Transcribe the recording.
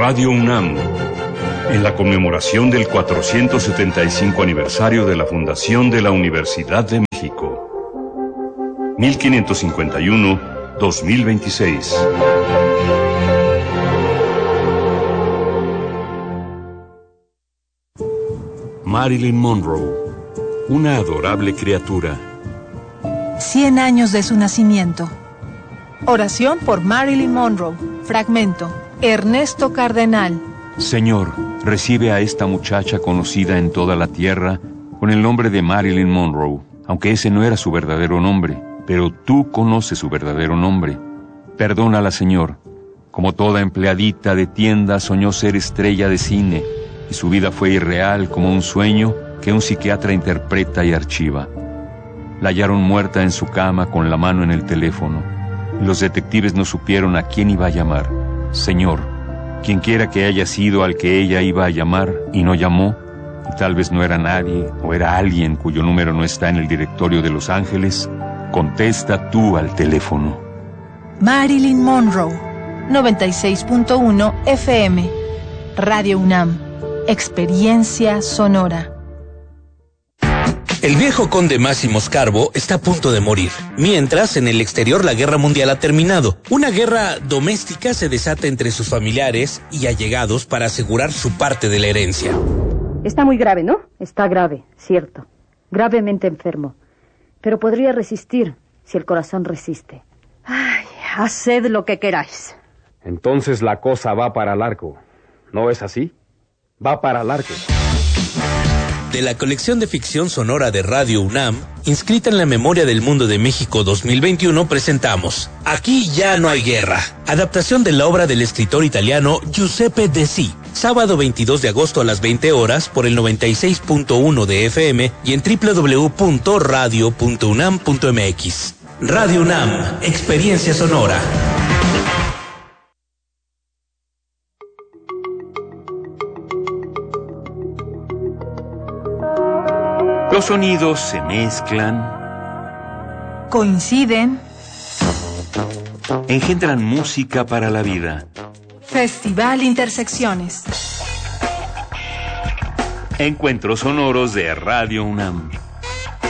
Radio UNAM, en la conmemoración del 475 aniversario de la fundación de la Universidad de México. 1551-2026. Marilyn Monroe, una adorable criatura. 100 años de su nacimiento. Oración por Marilyn Monroe. Fragmento. Ernesto Cardenal. Señor, recibe a esta muchacha conocida en toda la tierra con el nombre de Marilyn Monroe, aunque ese no era su verdadero nombre, pero tú conoces su verdadero nombre. Perdónala, Señor. Como toda empleadita de tienda, soñó ser estrella de cine, y su vida fue irreal como un sueño que un psiquiatra interpreta y archiva. La hallaron muerta en su cama con la mano en el teléfono. Los detectives no supieron a quién iba a llamar. Señor, quien quiera que haya sido al que ella iba a llamar y no llamó, y tal vez no era nadie o era alguien cuyo número no está en el directorio de Los Ángeles, contesta tú al teléfono. Marilyn Monroe, 96.1 FM, Radio UNAM, experiencia sonora. El viejo conde Máximo Scarbo está a punto de morir. Mientras, en el exterior la guerra mundial ha terminado. Una guerra doméstica se desata entre sus familiares y allegados para asegurar su parte de la herencia. Está muy grave, ¿no? Está grave, cierto. Gravemente enfermo. Pero podría resistir, si el corazón resiste. Ay, haced lo que queráis. Entonces la cosa va para largo. ¿No es así? Va para largo. De la colección de ficción sonora de Radio UNAM, inscrita en la Memoria del Mundo de México 2021, presentamos Aquí ya no hay guerra, adaptación de la obra del escritor italiano Giuseppe Desi, sábado 22 de agosto a las 20 horas por el 96.1 de FM y en www.radio.unam.mx. Radio UNAM, experiencia sonora. Los sonidos se mezclan, Coinciden. engendran música para la vida. Festival Intersecciones. Encuentros sonoros de Radio UNAM.